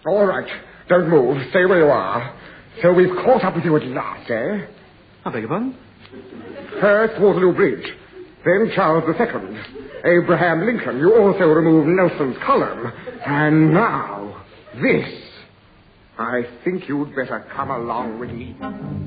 All right. Don't move. Stay where you are. So we've caught up with you at last, eh? I beg your pardon? First, Waterloo Bridge. Then Charles II. Abraham Lincoln. You also removed Nelson's column. And now, this. I think you'd better come along with me.